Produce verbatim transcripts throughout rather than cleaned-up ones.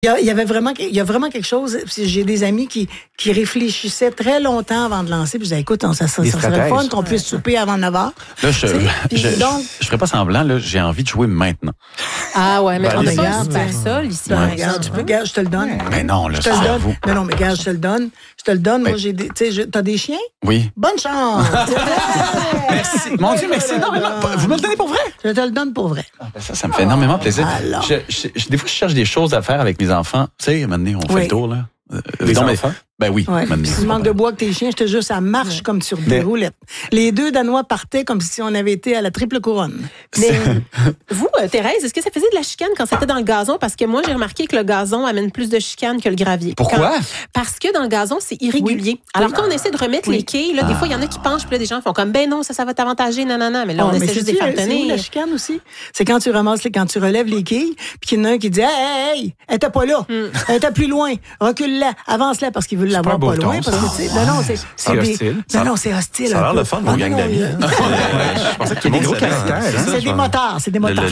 Il y, a, il y avait vraiment, il y a vraiment quelque chose. J'ai des amis qui, qui réfléchissaient très longtemps avant de lancer. Puis je disais, écoute, ça, ça, ça serait fun qu'on puisse souper avant neuf heures. Là, je, je, je, donc, je ferais pas semblant, là, j'ai envie de jouer maintenant. Ah ouais, mais ben, on est pas super seul ici. Ben, regarde, tu peux, regarde, je te le donne. Mais non, là, je te le donne. Vous. Non, non, mais regarde, je te le donne. Je te le donne. Ben, moi, j'ai des, tu sais, t'as des chiens? Oui. Bonne chance. Merci. Mon Dieu, merci énormément. Vous me le donnez pour vrai? Je te le donne pour vrai. Ah, ben ça, ça me fait énormément plaisir. Alors. Je, je, je, des fois, je cherche des choses à faire avec mes enfants. Tu sais, maintenant, on fait oui. le tour, là. Les non, enfants? Ben oui. Ouais. Si tu manques de bois que tes chiens, je te jure, ça marche ouais. comme sur des mais... roulettes. Les deux Danois partaient comme si on avait été à la triple couronne. Mais vous, euh, Thérèse, est-ce que ça faisait de la chicane quand c'était dans le gazon? Parce que moi, j'ai remarqué que le gazon amène plus de chicane que le gravier. Pourquoi? Quand... Parce que dans le gazon, c'est irrégulier. Oui. Alors, quand on essaie de remettre oui. les quilles, là, des ah. fois, il y en a qui penchent, puis là, des gens font comme, ben non, ça, ça va t'avantager, nanana. Mais là, on oh, essaie juste de les faire tenir. C'est où la chicane aussi? C'est quand tu ramasses, quand tu relèves les quilles, puis qu'il y en a un qui dit, hey, hey, hey, elle était pas là. Mm. Elle était plus loin. Recule-la. Avance-la parce qu'il veut l'avoir pas, pas loin. Parce que, non, non, c'est, c'est hostile. Des... Non, non, c'est hostile. Ça a l'air le fun, mon gang d'amis. Je pensais que tout le monde savait. C'est des motards, c'est des motards.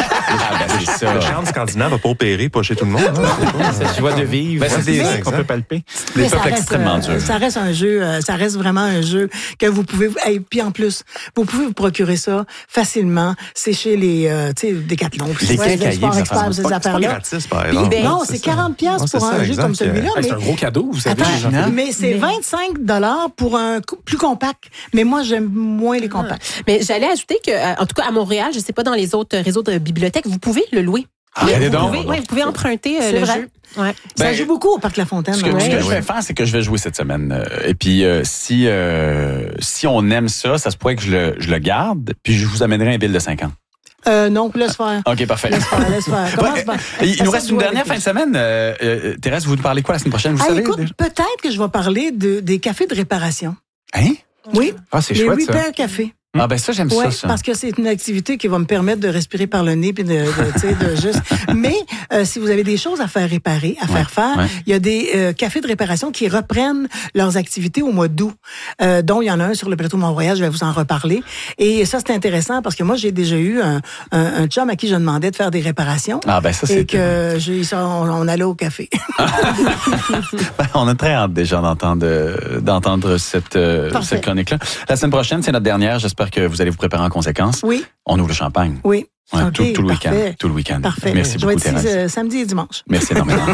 Le charme scandinave va pas opérer, pas chez tout le monde. Cette joie de vivre, c'est qu'on peut palper. Les peuples extrêmement durs. Ça reste un jeu, ça reste vraiment un jeu que vous pouvez... Et puis en plus, vous pouvez vous procurer ça facilement. C'est chez les, tu sais, Decathlon. Les quincailliers, ces affaires-là. gratis, par exemple. Non, c'est quarante dollars pour un jeu comme celui-là. C'est un gros cadeau, vous savez. Mais c'est vingt-cinq dollars pour un plus compact. Mais moi, j'aime moins les compacts. Ah. Mais j'allais ajouter que, en tout cas, à Montréal, je ne sais pas dans les autres réseaux de bibliothèques, vous pouvez le louer. Ah, vous, donc, pouvez, ouais, vous pouvez emprunter euh, le vrai. jeu. Ouais. Ça ben, joue beaucoup au Parc La Fontaine. Ce que, ouais. ce que je vais faire, c'est que je vais jouer cette semaine. Euh, et puis, euh, si euh, si on aime ça, ça se pourrait que je le, je le garde, puis je vous amènerai un bill de cinquante. Euh, non, laisse faire. OK, parfait. Laisse faire, laisse faire. Commence par... Il nous reste une dernière fin de semaine. Euh, euh, Thérèse, vous nous parlez quoi la semaine prochaine, vous ah, savez? Écoute, déjà? Peut-être que je vais parler de, des cafés de réparation. Hein? Oui. Ah, c'est les chouette, Repair ça. Café. Ah ben ça, j'aime ouais, ça, ça. Parce que c'est une activité qui va me permettre de respirer par le nez puis de, de, tu sais, de juste. Mais euh, si vous avez des choses à faire réparer, à ouais, faire faire, ouais. il y a des euh, cafés de réparation qui reprennent leurs activités au mois d'août. Euh, dont il y en a un sur le plateau de Mont-Royal, je vais vous en reparler. Et ça, c'est intéressant parce que moi, j'ai déjà eu un, un, un chum à qui je demandais de faire des réparations. Ah ben ça, c'est et que j'ai, ça, on, on allait au café. Ben, on a très hâte déjà d'entendre d'entendre cette euh, cette chronique-là. La semaine prochaine, c'est notre dernière. J'espère que vous allez vous préparer en conséquence. Oui. On ouvre le champagne. Oui. Ouais, okay, tout, tout le parfait. week-end. Tout le week-end. Parfait. Merci je beaucoup, vais être ici, Thérèse. euh, samedi et dimanche. Merci énormément.